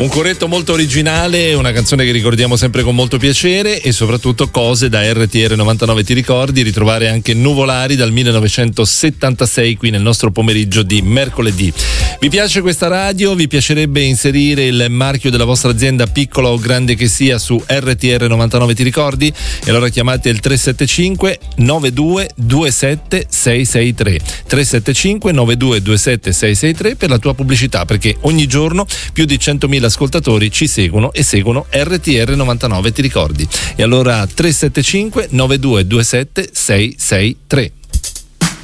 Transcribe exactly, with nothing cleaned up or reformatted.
Un corretto molto originale, una canzone che ricordiamo sempre con molto piacere e soprattutto cose da R T R novantanove ti ricordi, ritrovare anche Nuvolari dal millenovecentosettantasei qui nel nostro pomeriggio di mercoledì. Vi piace questa radio? Vi piacerebbe inserire il marchio della vostra azienda, piccola o grande che sia, su R T R novantanove ti ricordi? E allora chiamate il tre sette cinque nove due due sette sei sei tre tre sette cinque nove due due sette sei sei tre per la tua pubblicità, perché ogni giorno più di centomila ascoltatori ci seguono e seguono R T R novantanove ti ricordi. E allora tre sette cinque nove due due sette sei sei tre.